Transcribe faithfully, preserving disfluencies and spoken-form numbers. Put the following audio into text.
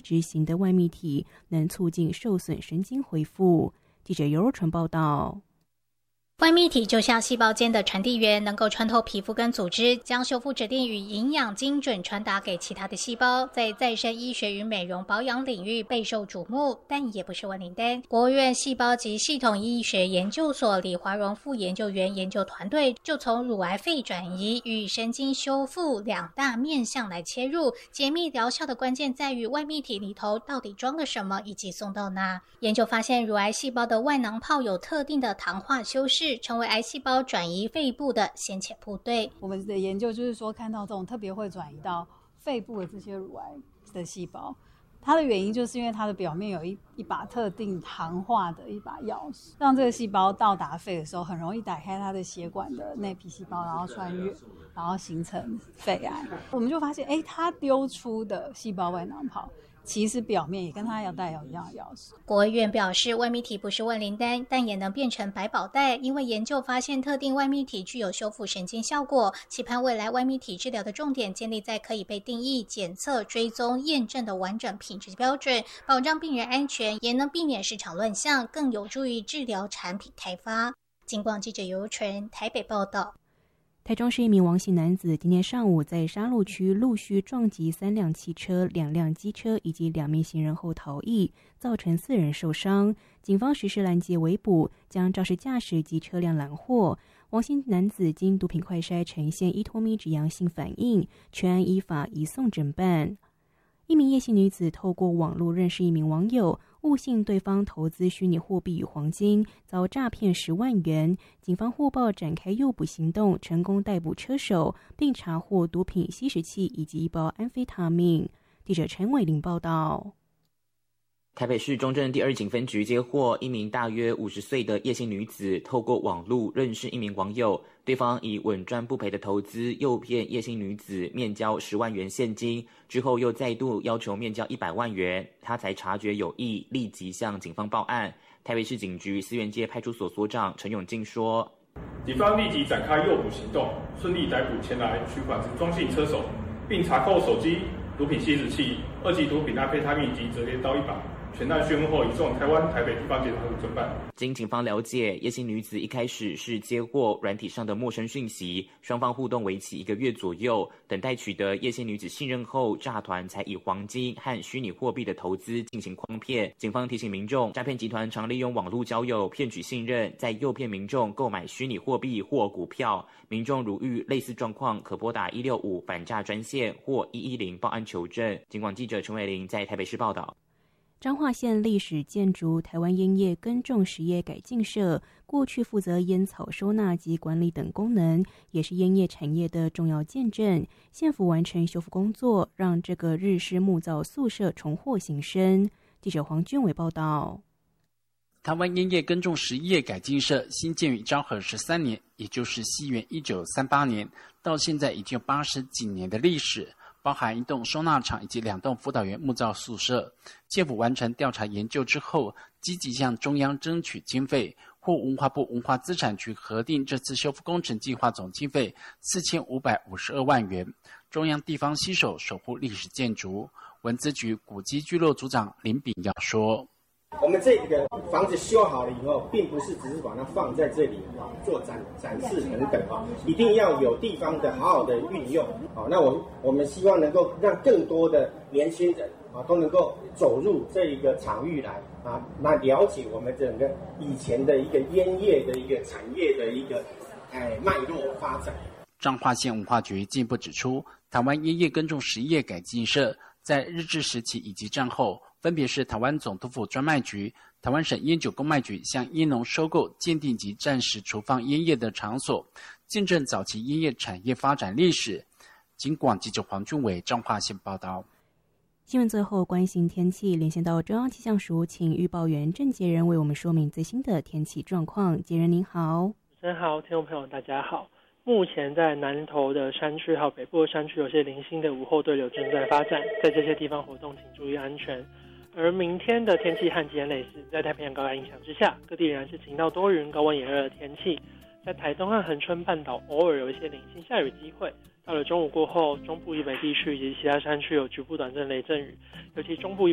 质型的外泌体能促进受损神经恢复。记者尤若纯报道。 外泌体就像细胞间的传递员，能够穿透皮肤跟组织，将修复指令与营养精准传达给其他的细胞，在再生医学与美容保养领域备受瞩目。但也不是万灵丹，国务院细胞及系统医学研究所李华荣副研究员研究团队就从乳癌肺转移与神经修复两大面向来切入，解密疗效的关键在于外泌体里头到底装了什么以及送到哪。研究发现，乳癌细胞的外囊泡有特定的糖化修饰，成为癌细胞转移肺部的先遣部队。 我们的研究就是说，看到这种特别会转移到肺部的这些乳癌的细胞，它的原因就是因为它的表面有一一把特定糖化的一把钥匙，让这个细胞到达肺的时候，很容易打开它的血管的内皮细胞，然后穿越，然后形成肺癌。我们就发现，哎，它丢出的细胞外囊泡其实表面也跟它要带有一样的钥匙。 国卫院表示，外泌体不是万灵丹，但也能变成百宝袋，因为研究发现特定外泌体具有修复神经效果。期盼未来外泌体治疗的重点建立在可以被定义、检测、追踪、验证的完整品质标准，保障病人安全，也能避免市场乱象，更有助于治疗产品开发。警广记者尤纯台北报道。 台中市一名王姓男子今天上午在沙鹿区陆续撞击三辆汽车、两辆机车以及两名行人后逃逸，造成四人受伤。警方实施拦截围捕，将肇事驾驶及车辆拦获。王姓男子经毒品快筛呈现依托咪值阳性反应，全案依法移送侦办。一名叶姓女子透过网络认识一名网友，误信对方投资虚拟货币与黄金，遭诈骗十万元。警方获报展开诱捕行动，成功逮捕车手，并查获毒品吸食器以及一包安非他命。记者陈伟玲报道。 台北市中正第二警分局接获一名大约五十岁的叶姓女子透过网络认识一名网友，对方以稳赚不赔的投资诱骗叶姓女子面交十万元现金，之后又再度要求面交一百万元，她才察觉有异，立即向警方报案。台北市警局思源街派出所所长陈永进说， 警方立即展开诱捕行动，顺利逮捕前来取款之庄姓车手，并查扣手机、毒品吸食器、二级毒品安非他命及折叠刀一把。全案讯问后移送台湾台北地方检察署侦办。 经警方了解，叶姓女子一开始是接获软体上的陌生讯息，双方互动为期一个月左右，等待取得叶姓女子信任后，诈团才以黄金和虚拟货币的投资进行诓骗。警方提醒民众，诈骗集团常利用网络交友骗取信任，再诱骗民众购买虚拟货币或股票。民众如遇类似状况，可拨打一六五反诈专线或一一零报案求证。警广记者陈伟玲在台北市报道。 彰化县历史建筑台湾烟叶耕种实业改进社，过去负责烟草收纳及管理等功能，也是烟叶产业的重要见证。县府完成修复工作，让这个日式木造宿舍重获新生。记者黄俊伟报道。 台湾烟叶耕种实业改进社新建于昭和十三年，也就是西元一九三八年，到现在已经有八十几年的历史。包含一栋收纳厂以及两栋辅导员木造宿舍。县府完成调查研究之后，积极向中央争取经费，获文化部文化资产局核定这次修复工程计划总经费四千五百五十二万元。中央地方携手守护历史建筑。文资局古迹聚落组长林炳耀说， 我们这个房子修好了以后，并不是只是把它放在这里啊做展展示等等啊，一定要有地方的好好的运用啊。那我我们希望能够让更多的年轻人啊都能够走入这一个场域来啊，那了解我们整个以前的一个烟叶的一个产业的一个哎脉络发展。 彰化县文化局进一步指出，台湾烟叶耕种实业改进社在日治时期以及战后，分别是台湾总督府专卖局、台湾省烟酒公卖局向烟农收购、鉴定及暂时储放烟叶的场所，见证早期烟叶产业发展历史。警广记者黄俊伟彰化县报道。 新闻最后关心天气，连线到中央气象署，请预报员郑杰仁为我们说明最新的天气状况。杰仁您好。 主持人好，听众朋友大家好。目前在南投的山区还有北部的山区，有些零星的午后对流正在发展，在这些地方活动请注意安全。而明天的天气和今天类似，在太平洋高压影响之下，各地仍然是晴到多云、高温炎热的天气。在台东和恒春半岛偶尔有一些零星下雨机会，到了中午过后，中部以北地区以及其他山区有局部短暂雷阵雨，尤其中部